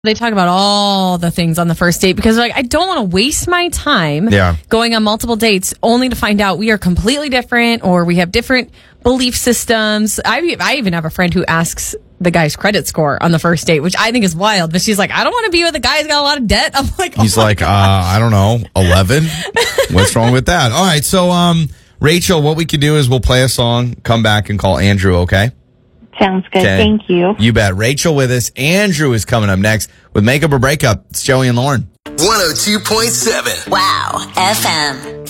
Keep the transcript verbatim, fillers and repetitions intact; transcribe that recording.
They talk about all the things on the first date because like I don't want to waste my time Yeah. going on multiple dates only to find out we are completely different or we have different belief systems. I, I even have a friend who asks the guy's credit score on the first date, which I think is wild. But she's like, I don't want to be with a guy who's got a lot of debt. I'm like, oh He's my like, God. uh, I don't know, eleven? What's wrong with that? All right, so um, Rachel, what we can do is we'll play a song, come back and call Andrew, okay? Sounds good. Okay. Thank you. You bet. Rachel with us. Andrew is coming up next with Makeup or Breakup. It's Joey and Lauren. one oh two point seven. Wow F M.